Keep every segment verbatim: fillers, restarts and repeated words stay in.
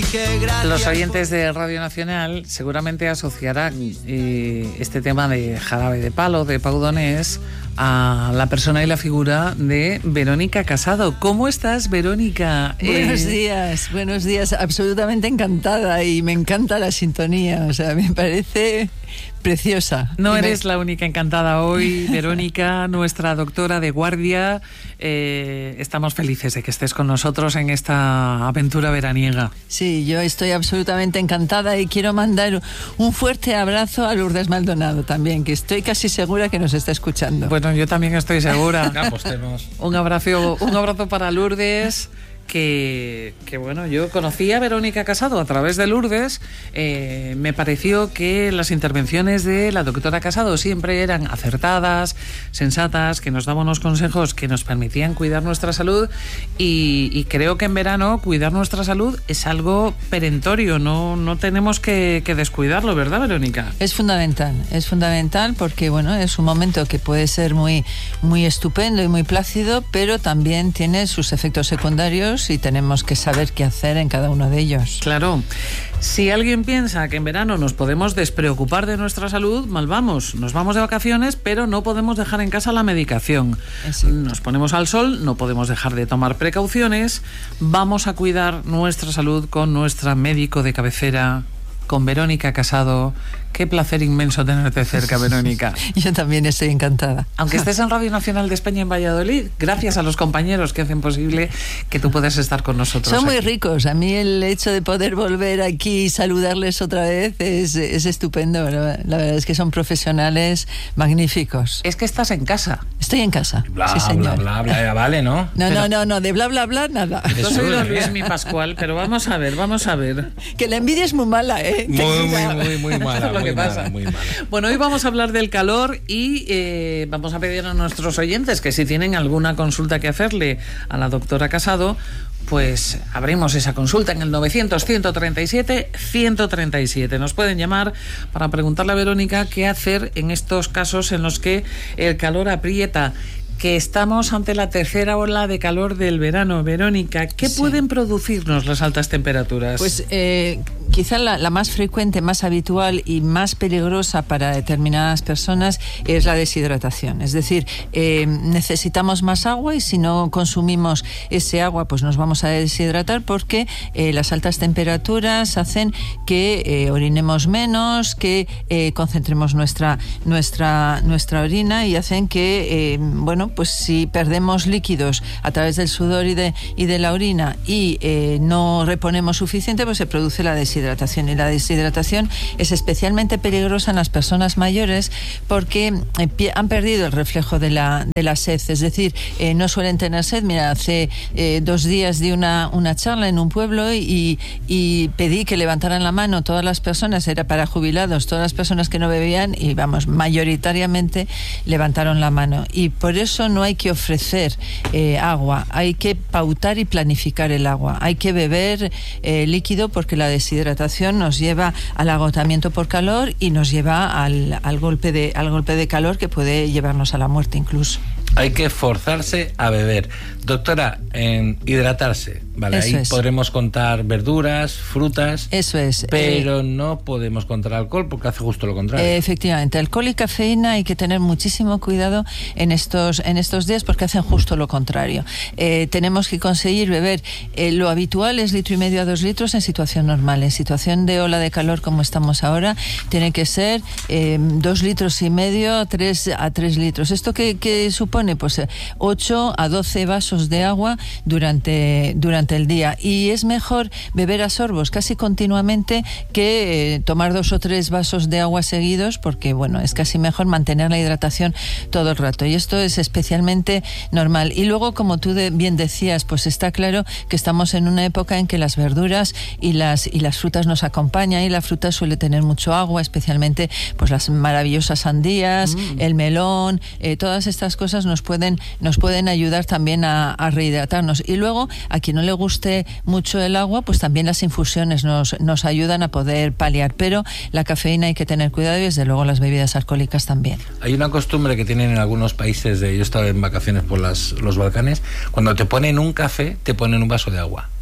que gracias. Los oyentes de Radio Nacional seguramente asociarán eh, este tema de Jarabe de Palo, de Pau Donés, a la persona y la figura de Verónica Casado. ¿Cómo estás, Verónica? Buenos eh... días, buenos días. Absolutamente encantada y me encanta la sintonía. O sea, me parece preciosa. No y eres me... la única encantada hoy, Verónica, nuestra doctora de guardia. Eh, estamos felices de que estés con nosotros en esta aventura veraniega. Sí, yo estoy absolutamente encantada y quiero mandar un fuerte abrazo a Lourdes Maldonado también, que estoy casi segura que nos está escuchando. Bueno, yo también estoy segura. Apostemos. Un abrazo, un abrazo para Lourdes. Que, que bueno, yo conocí a Verónica Casado a través de Lourdes. Eh, me pareció que las intervenciones de la doctora Casado siempre eran acertadas, sensatas, que nos daban unos consejos que nos permitían cuidar nuestra salud y, y creo que en verano cuidar nuestra salud es algo perentorio, no, no tenemos que, que descuidarlo, ¿verdad, Verónica? Es fundamental, es fundamental porque bueno, es un momento que puede ser muy, muy estupendo y muy plácido, pero también tiene sus efectos secundarios y tenemos que saber qué hacer en cada uno de ellos. Claro. Si alguien piensa que en verano nos podemos despreocupar de nuestra salud, mal vamos. Nos vamos de vacaciones, pero no podemos dejar en casa la medicación. Exacto. Nos ponemos al sol, no podemos dejar de tomar precauciones. Vamos a cuidar nuestra salud con nuestra médico de cabecera, con Verónica Casado. Qué placer inmenso tenerte cerca, Verónica. Yo también estoy encantada. Aunque estés en Radio Nacional de España en Valladolid, gracias a los compañeros que hacen posible que tú puedas estar con nosotros. Son muy aquí. ricos. A mí el hecho de poder volver aquí y saludarles otra vez es, es estupendo. La, la verdad es que son profesionales magníficos. Es que estás en casa. Estoy en casa. Bla, sí, señor. bla, bla, bla, vale, ¿no? No, Pero... no, no, no, de bla, bla, bla, nada. Yo soy don Luis mi Pascual, pero vamos a ver, vamos a ver. Que la envidia es muy mala, ¿eh? Muy, muy, muy, muy mala. Eso es lo muy que mala, pasa. muy mala. Bueno, hoy vamos a hablar del calor y eh, vamos a pedir a nuestros oyentes que si tienen alguna consulta que hacerle a la doctora Casado, pues abrimos esa consulta en el novecientos, ciento treinta y siete, ciento treinta y siete. Nos pueden llamar para preguntarle a Verónica qué hacer en estos casos en los que el calor aprieta. Que estamos ante la tercera ola de calor del verano. Verónica, ¿qué sí. pueden producirnos las altas temperaturas? Pues eh, quizá la, la más frecuente, más habitual y más peligrosa para determinadas personas es la deshidratación. Es decir, eh, necesitamos más agua y si no consumimos ese agua, pues nos vamos a deshidratar porque eh, las altas temperaturas hacen que eh, orinemos menos, que eh, concentremos nuestra, nuestra, nuestra orina y hacen que, eh, bueno, pues si perdemos líquidos a través del sudor y de, y de la orina y eh, no reponemos suficiente, pues se produce la deshidratación. Y la deshidratación es especialmente peligrosa en las personas mayores porque eh, han perdido el reflejo de la, de la sed. Es decir, eh, no suelen tener sed. Mira, hace eh, dos días di una, una charla en un pueblo y, y pedí que levantaran la mano todas las personas, era para jubilados, todas las personas que no bebían y vamos, mayoritariamente levantaron la mano. Y por eso no hay que ofrecer eh, agua, hay que pautar y planificar el agua, hay que beber eh, líquido porque la deshidratación nos lleva al agotamiento por calor y nos lleva al, al, golpe de, al golpe de calor que puede llevarnos a la muerte incluso. Hay que forzarse a beber. Doctora, en hidratarse, ¿vale? Eso Ahí es. podremos contar verduras, frutas. Eso es. Pero eh, no podemos contar alcohol porque hace justo lo contrario. Eh, efectivamente, alcohol y cafeína hay que tener muchísimo cuidado en estos, en estos días porque hacen justo lo contrario. Eh, tenemos que conseguir beber, eh, lo habitual es litro y medio a dos litros en situación normal. En situación de ola de calor como estamos ahora, tiene que ser eh, dos litros y medio tres, a tres litros. ¿Esto qué, qué supone? Pues eh, ocho a doce vasos de agua durante, durante el día. Y es mejor beber a sorbos casi continuamente que eh, tomar dos o tres vasos de agua seguidos porque, bueno, es casi mejor mantener la hidratación todo el rato. Y esto es especialmente normal. Y luego, como tú de, bien decías, pues está claro que estamos en una época en que las verduras y las, y las frutas nos acompañan y la fruta suele tener mucho agua, especialmente pues las maravillosas sandías, mm. el melón, eh, todas estas cosas nos pueden, nos pueden ayudar también a, a rehidratarnos. Y luego, a quien no le guste mucho el agua, pues también las infusiones nos, nos ayudan a poder paliar. Pero la cafeína hay que tener cuidado y desde luego las bebidas alcohólicas también. Hay una costumbre que tienen en algunos países, de, yo he estado en vacaciones por las, los Balcanes, cuando te ponen un café, te ponen un vaso de agua.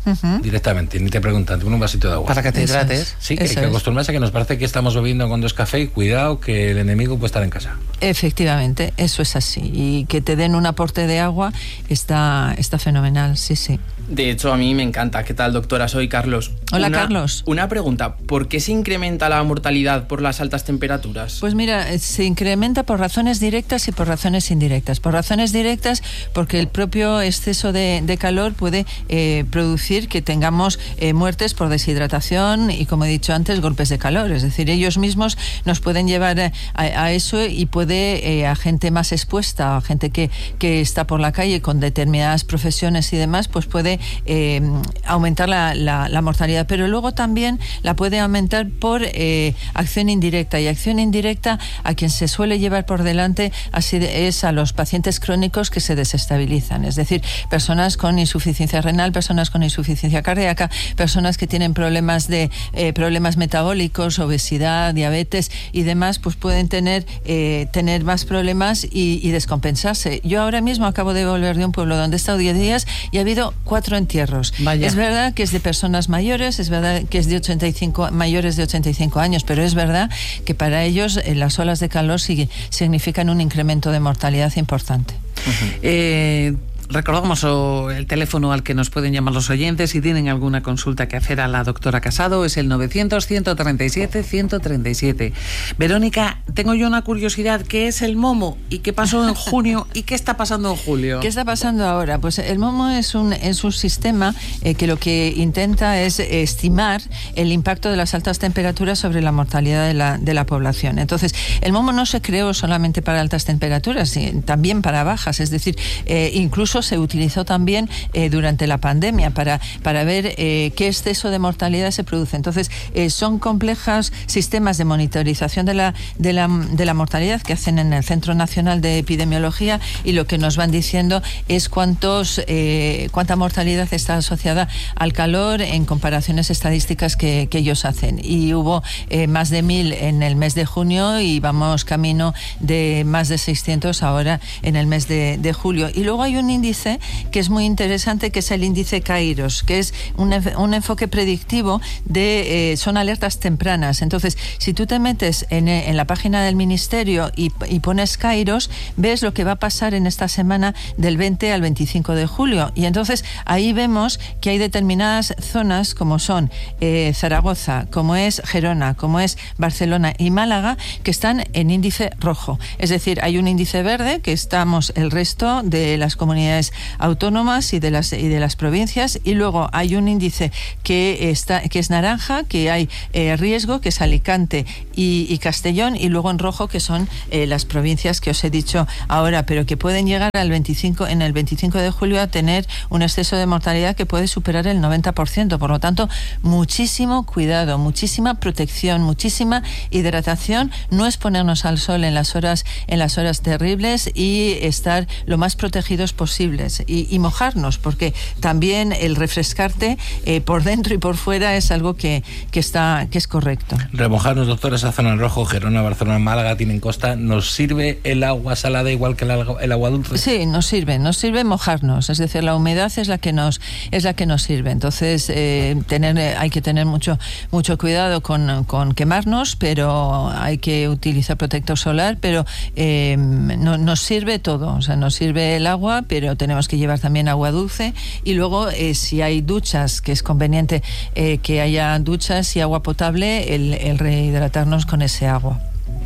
Uh-huh. Directamente, ni te preguntan, con un vasito de agua. Para que te hidrates. Es. Sí, que hay que acostumbrarse a que nos parece que estamos bebiendo con dos café y cuidado que el enemigo puede estar en casa. Efectivamente, eso es así. Y que te den un aporte de agua está, está fenomenal, sí, sí. De hecho, a mí me encanta. ¿Qué tal, doctora? Soy Carlos. Hola, una, Carlos. Una pregunta. ¿Por qué se incrementa la mortalidad por las altas temperaturas? Pues mira, se incrementa por razones directas y por razones indirectas. Por razones directas, porque el propio exceso de, de calor puede eh, producir que tengamos eh, muertes por deshidratación y, como he dicho antes, golpes de calor. Es decir, ellos mismos nos pueden llevar a, a eso y puede eh, a gente más expuesta, a gente que, que está por la calle con determinadas profesiones y demás, pues puede Eh, aumentar la, la, la mortalidad, pero luego también la puede aumentar por eh, acción indirecta, y acción indirecta a quien se suele llevar por delante así es a los pacientes crónicos que se desestabilizan, es decir, personas con insuficiencia renal, personas con insuficiencia cardíaca, personas que tienen problemas de eh, problemas metabólicos, obesidad, diabetes y demás, pues pueden tener eh, tener más problemas y, y descompensarse. Yo ahora mismo acabo de volver de un pueblo donde he estado diez días y ha habido cuatro entierros. Vaya. Es verdad que es de personas mayores, es verdad que es de ochenta y cinco, mayores de ochenta y cinco años, pero es verdad que para ellos eh, las olas de calor sí, significan un incremento de mortalidad importante. Uh-huh. Eh... Recordamos oh, el teléfono al que nos pueden llamar los oyentes si tienen alguna consulta que hacer a la doctora Casado, es el novecientos, ciento treinta y siete, ciento treinta y siete. Verónica, tengo yo una curiosidad, ¿qué es el momo? ¿Y qué pasó en junio? ¿Y qué está pasando en julio? ¿Qué está pasando ahora? Pues el momo es un, es un sistema eh, que lo que intenta es estimar el impacto de las altas temperaturas sobre la mortalidad de la, de la población. Entonces, el momo no se creó solamente para altas temperaturas, sino también para bajas, es decir, eh, incluso se utilizó también eh, durante la pandemia para, para ver eh, qué exceso de mortalidad se produce. Entonces, eh, son complejos sistemas de monitorización de la, de, la, de la mortalidad que hacen en el Centro Nacional de Epidemiología, y lo que nos van diciendo es cuántos, eh, cuánta mortalidad está asociada al calor en comparaciones estadísticas que, que ellos hacen. Y hubo eh, más de mil en el mes de junio y vamos camino de más de seiscientos ahora en el mes de, de julio. Y luego hay un índice que es muy interesante, que es el índice Kairos, que es un, un enfoque predictivo de, eh, son alertas tempranas. Entonces, si tú te metes en, en la página del Ministerio y, y pones Kairos, ves lo que va a pasar en esta semana del veinte al veinticinco de julio. Y entonces ahí vemos que hay determinadas zonas, como son eh, Zaragoza, como es Gerona, como es Barcelona y Málaga, que están en índice rojo. Es decir, hay un índice verde, que estamos el resto de las comunidades autónomas y de las y de las provincias, y luego hay un índice que está que es naranja, que hay eh, riesgo, que es Alicante y, y Castellón, y luego en rojo, que son eh, las provincias que os he dicho ahora, pero que pueden llegar al veinticinco en el veinticinco de julio a tener un exceso de mortalidad que puede superar el noventa por ciento. Por lo tanto, muchísimo cuidado, muchísima protección, muchísima hidratación, no exponernos al sol en las horas en las horas terribles y estar lo más protegidos posible. Y, y mojarnos, porque también el refrescarte eh, por dentro y por fuera es algo que, que está que es correcto. Remojarnos, doctora, esa zona en rojo, Gerona, Barcelona, Málaga, tienen costa. ¿Nos sirve el agua salada igual que el, el agua dulce? Sí, nos sirve, nos sirve mojarnos, es decir, la humedad es la que nos es la que nos sirve. Entonces, eh, tener hay que tener mucho mucho cuidado con, con quemarnos, pero hay que utilizar protector solar, pero eh, no, nos sirve todo, o sea, nos sirve el agua, pero tenemos que llevar también agua dulce, y luego eh, si hay duchas, que es conveniente eh, que haya duchas y agua potable, el, el rehidratarnos con ese agua.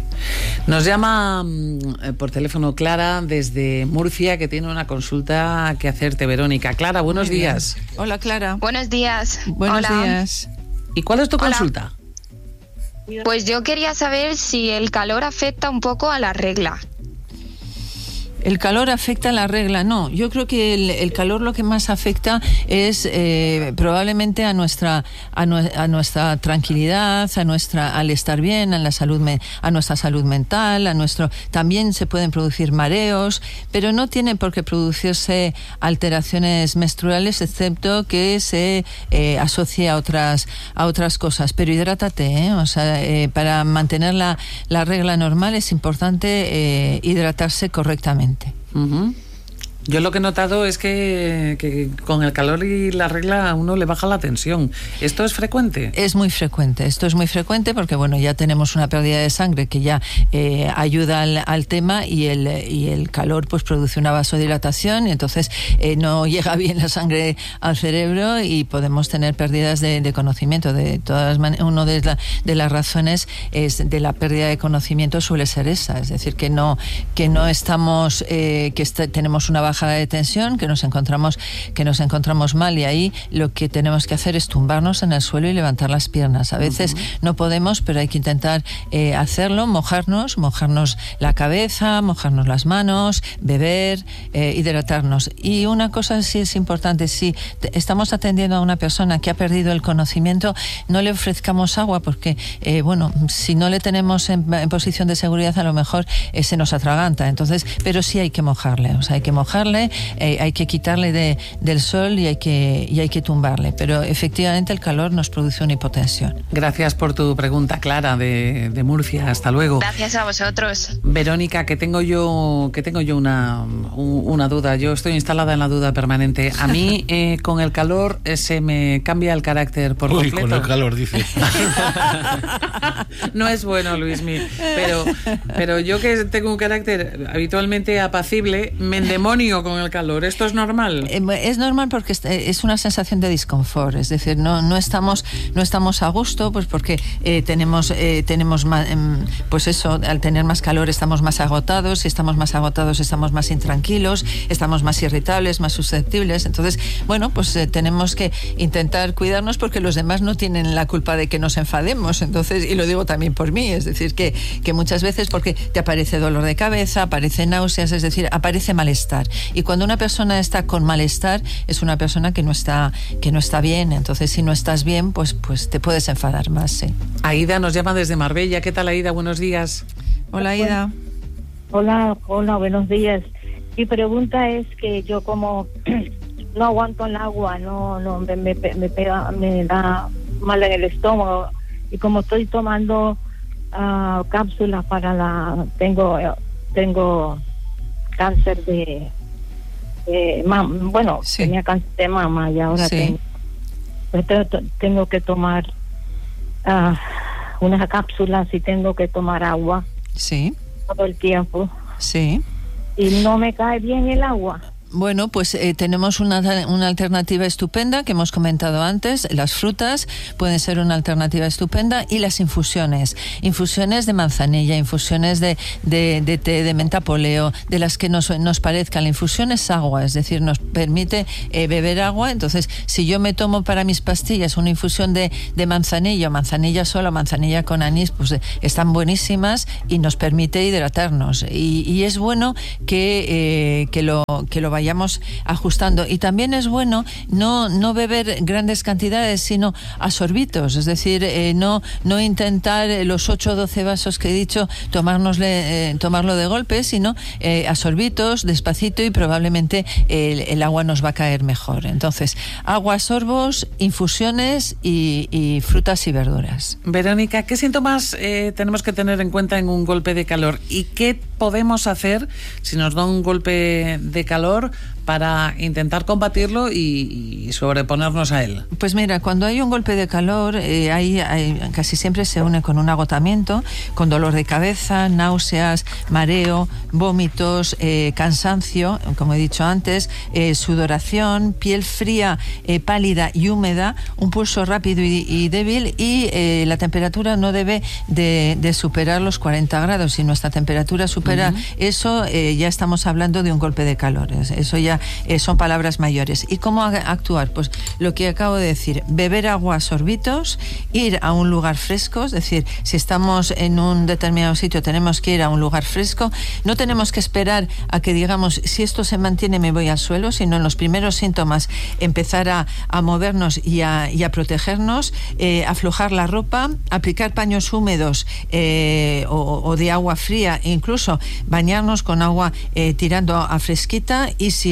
Nos llama eh, por teléfono Clara desde Murcia, que tiene una consulta que hacerte, Verónica. Clara, buenos días. Hola, Clara. Buenos días. Buenos Hola. días. ¿Y cuál es tu Hola. consulta? Pues yo quería saber si el calor afecta un poco a la regla. ¿El calor afecta a la regla? No, yo creo que el, el calor lo que más afecta es eh, probablemente a nuestra a, nu a nuestra tranquilidad, a nuestra al estar bien, a la salud me a nuestra salud mental, a nuestro también se pueden producir mareos, pero no tienen por qué producirse alteraciones menstruales, excepto que se eh, asocie a otras a otras cosas. Pero hidrátate, ¿eh? O sea, eh, para mantener la, la regla normal es importante eh, hidratarse correctamente. Uh-huh. Yo lo que he notado es que, que con el calor y la regla a uno le baja la tensión. ¿Esto es frecuente? Es muy frecuente. Esto es muy frecuente porque, bueno, ya tenemos una pérdida de sangre que ya eh, ayuda al, al tema y el, y el calor pues produce una vasodilatación y entonces eh, no llega bien la sangre al cerebro y podemos tener pérdidas de, de conocimiento. De todas maneras, una de, la, de las razones es de la pérdida de conocimiento suele ser esa, es decir, que no, que no estamos, eh, que est- tenemos una baja de tensión, que nos encontramos que nos encontramos mal y ahí lo que tenemos que hacer es tumbarnos en el suelo y levantar las piernas. A veces uh-huh. no podemos, pero hay que intentar eh, hacerlo, mojarnos, mojarnos la cabeza, mojarnos las manos, beber, eh, hidratarnos. Y una cosa sí es importante, si te, estamos atendiendo a una persona que ha perdido el conocimiento, no le ofrezcamos agua porque, eh, bueno, si no le tenemos en, en posición de seguridad, a lo mejor eh, se nos atraganta. Entonces, pero sí hay que mojarle, o sea, hay que mojarle, eh, hay que quitarle de, del sol y hay que y hay que tumbarle, pero efectivamente el calor nos produce una hipotensión. Gracias por tu pregunta, Clara, de, de Murcia. Hasta luego. Gracias a vosotros. Verónica, que tengo yo que tengo yo una, una duda. Yo estoy instalada en la duda permanente. A mí eh, con el calor eh, se me cambia el carácter por Uy, completo. con el calor, dice. No es bueno, Luismi, pero, pero yo que tengo un carácter habitualmente apacible, me endemonio con el calor. ¿Esto es normal? Es normal porque es una sensación de disconfort, es decir, no, no estamos no estamos a gusto, pues porque eh, tenemos eh, tenemos más, eh, pues eso, al tener más calor estamos más agotados, si estamos más agotados estamos más intranquilos, estamos más irritables, más susceptibles, entonces, bueno, pues eh, tenemos que intentar cuidarnos porque los demás no tienen la culpa de que nos enfademos, entonces, y lo digo también por mí, es decir, que, que muchas veces porque te aparece dolor de cabeza, aparece náuseas, es decir, aparece malestar, y cuando una persona está con malestar es una persona que no está que no está bien, entonces si no estás bien pues pues te puedes enfadar más, sí. Aida nos llama desde Marbella. ¿Qué tal, Aida? Buenos días. Hola, Aida. Hola, hola, buenos días. Mi pregunta es que yo como no aguanto el agua, no no me, me, me pega, me da mal en el estómago y como estoy tomando uh, cápsulas para la tengo tengo cáncer de Eh, mam, bueno, sí. tenía cáncer de mama y ahora sí. tengo, tengo, tengo que tomar uh, unas cápsulas y tengo que tomar agua sí. todo el tiempo. Sí. Y no me cae bien el agua. Bueno, pues eh, tenemos una, una alternativa estupenda que hemos comentado antes. Las frutas pueden ser una alternativa estupenda y las infusiones. Infusiones de manzanilla, infusiones de, de, de té, de menta poleo, de las que nos, nos parezcan. La infusión es agua, es decir, nos permite eh, beber agua. Entonces, si yo me tomo para mis pastillas una infusión de, de manzanilla, manzanilla sola, manzanilla con anís, pues eh, están buenísimas y nos permite hidratarnos. Y, y es bueno que, eh, que lo, que lo vayamos vayamos ajustando. Y también es bueno no, no beber grandes cantidades, sino a sorbitos, es decir, eh, no, no intentar los ocho o doce vasos que he dicho, tomárnosle, eh, tomarlo de golpe, sino eh, a sorbitos, despacito, y probablemente el, el agua nos va a caer mejor. Entonces, agua, sorbos, infusiones y, y frutas y verduras. Verónica, ¿qué síntomas eh, tenemos que tener en cuenta en un golpe de calor? ¿Y qué podemos hacer si nos da un golpe de calor para intentar combatirlo y, y sobreponernos a él? Pues mira, cuando hay un golpe de calor, eh, hay, hay, casi siempre se une con un agotamiento, con dolor de cabeza, náuseas, mareo, vómitos, eh, cansancio, como he dicho antes, eh, sudoración, piel fría, eh, pálida y húmeda, un pulso rápido y, y débil, y eh, la temperatura no debe de, de superar los cuarenta grados. Si nuestra temperatura supera uh-huh. eso, eh, ya estamos hablando de un golpe de calor. Eso ya eh, son palabras mayores. ¿Y cómo actuar? Pues lo que acabo de decir, beber agua a sorbitos, ir a un lugar fresco, es decir, si estamos en un determinado sitio tenemos que ir a un lugar fresco, no tenemos que esperar a que digamos, si esto se mantiene me voy al suelo, sino en los primeros síntomas empezar a, a movernos y a, y a protegernos, eh, aflojar la ropa, aplicar paños húmedos eh, o, o de agua fría, e incluso bañarnos con agua eh, tirando a fresquita, y si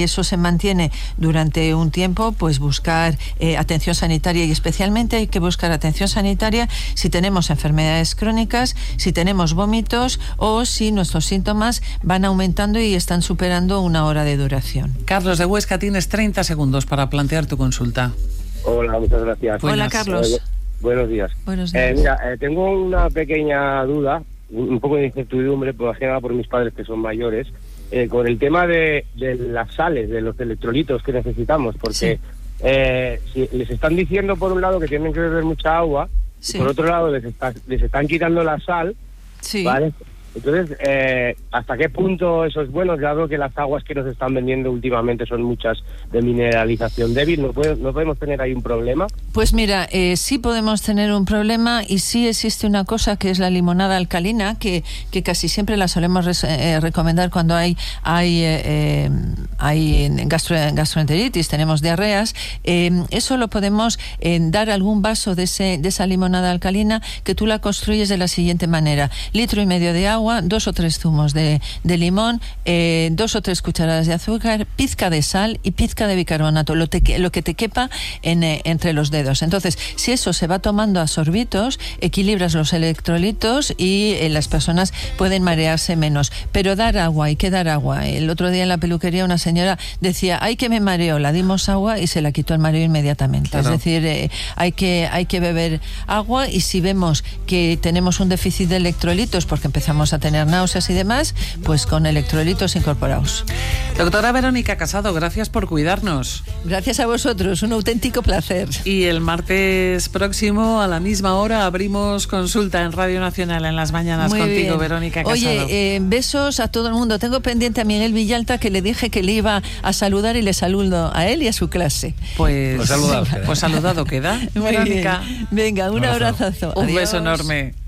eso se mantiene durante un tiempo, pues buscar eh, atención sanitaria, y especialmente hay que buscar atención sanitaria si tenemos enfermedades crónicas, si tenemos vómitos o si nuestros síntomas van aumentando y están superando una hora de duración. Carlos de Huesca, tienes treinta segundos para plantear tu consulta. Hola, muchas gracias. Hola, Buenas. Carlos. Eh, buenos días. Buenos días. Eh, mira, eh, tengo una pequeña duda, un, un poco de incertidumbre, por ejemplo, por mis padres que son mayores, eh, con el tema de, de las sales, de los electrolitos que necesitamos, porque Sí. eh, si les están diciendo por un lado que tienen que beber mucha agua, Sí. y por otro lado les, está, les están quitando la sal, Sí. ¿vale? Entonces, eh, ¿hasta qué punto eso es bueno? Dado que las aguas que nos están vendiendo últimamente son muchas de mineralización débil, ¿no, puede, no podemos tener ahí un problema? Pues mira, eh, sí podemos tener un problema, y sí existe una cosa que es la limonada alcalina, que, que casi siempre la solemos res, eh, recomendar cuando hay hay, eh, hay gastro, gastroenteritis, tenemos diarreas. Eh, eso lo podemos eh, dar algún vaso de, ese, de esa limonada alcalina, que tú la construyes de la siguiente manera: litro y medio de agua, dos o tres zumos de, de limón, eh, dos o tres cucharadas de azúcar, pizca de sal y pizca de bicarbonato, lo, te, lo que te quepa en, eh, entre los dedos. Entonces, si eso se va tomando a sorbitos, equilibras los electrolitos y eh, las personas pueden marearse menos. Pero dar agua, hay que dar agua. El otro día en la peluquería una señora decía, ay, que me mareo, la dimos agua y se la quitó el mareo inmediatamente. Claro. Es decir, eh, hay que hay que beber agua, y si vemos que tenemos un déficit de electrolitos porque empezamos a tener náuseas y demás, pues con electrolitos incorporados. Doctora Verónica Casado, gracias por cuidarnos. Gracias a vosotros, un auténtico placer. Y el martes próximo, a la misma hora, abrimos consulta en Radio Nacional en las mañanas. Muy contigo, bien. Verónica Casado. Oye, eh, besos a todo el mundo. Tengo pendiente a Miguel Villalta, que le dije que le iba a saludar, y le saludo a él y a su clase. Pues, pues saludado queda. Pues saludado queda. Muy Verónica. bien. Venga, un, un abrazo. abrazazo. Un Adiós. beso enorme.